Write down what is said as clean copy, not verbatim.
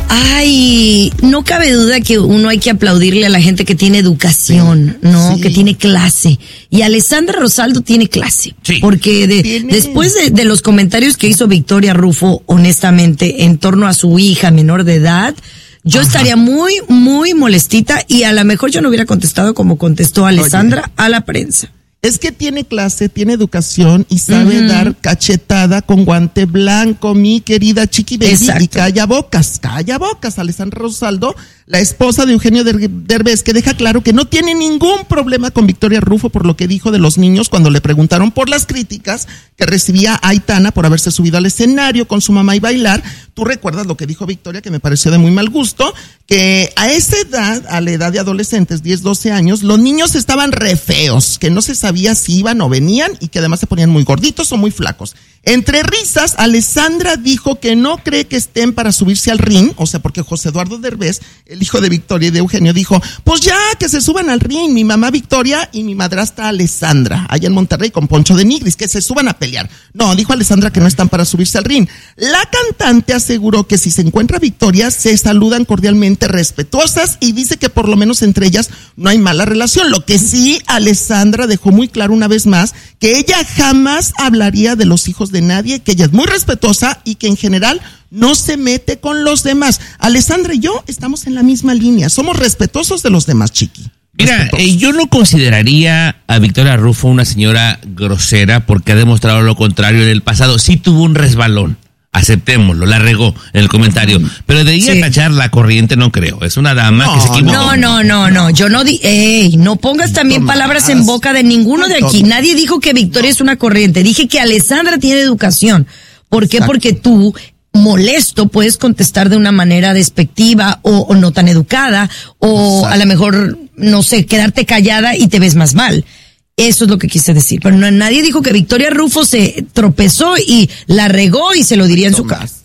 Ay, no cabe duda que uno hay que aplaudirle a la gente que tiene educación, ¿no? Sí. Que tiene clase. Y Alessandra Rosaldo tiene clase. Sí. Porque después de los comentarios que hizo Victoria Rufo, honestamente, en torno a su hija menor de edad, yo estaría muy, muy molestita y a lo mejor yo no hubiera contestado como contestó Alessandra a la prensa. Es que tiene clase, tiene educación y sabe dar cachetada con guante blanco, mi querida Chiqui Baby. Exacto. Y calla bocas, Alessandra Rosaldo, la esposa de Eugenio Derbez, que deja claro que no tiene ningún problema con Victoria Rufo por lo que dijo de los niños cuando le preguntaron por las críticas que recibía Aitana por haberse subido al escenario con su mamá y bailar. Tú recuerdas lo que dijo Victoria, que me pareció de muy mal gusto, que a esa edad, a la edad de adolescentes, 10, 12 años, los niños estaban re feos, que no se sabía si iban o venían y que además se ponían muy gorditos o muy flacos. Entre risas, Alessandra dijo que no cree que estén para subirse al ring, o sea, porque José Eduardo Derbez, el hijo de Victoria y de Eugenio, dijo, pues ya, que se suban al ring, mi mamá Victoria y mi madrastra Alessandra, allá en Monterrey con Poncho de Nigris, que se suban a pelear. No, dijo Alessandra que no están para subirse al ring. La cantante aseguró que si se encuentra Victoria, se saludan cordialmente, respetuosas, y dice que por lo menos entre ellas no hay mala relación. Lo que sí, Alessandra dejó muy claro una vez más que ella jamás hablaría de los hijos de nadie, que ella es muy respetuosa y que en general no se mete con los demás. Alessandra y yo estamos en la misma línea, somos respetuosos de los demás, Chiqui. Mira, yo no consideraría a Victoria Rufo una señora grosera porque ha demostrado lo contrario en el pasado. Sí tuvo un resbalón, aceptémoslo, la regó en el comentario, pero de ahí a tachar la corriente no creo. Es una dama que se equivocó. No, yo no no pongas también palabras en boca de ninguno de aquí. Nadie dijo que Victoria es una corriente. Dije que Alessandra tiene educación. ¿Por qué? Porque tú, molesto, puedes contestar de una manera despectiva o no tan educada, o a lo mejor, no sé, quedarte callada y te ves más mal. Eso es lo que quise decir. Pero nadie dijo que Victoria Rufo se tropezó y la regó y se lo diría en su casa.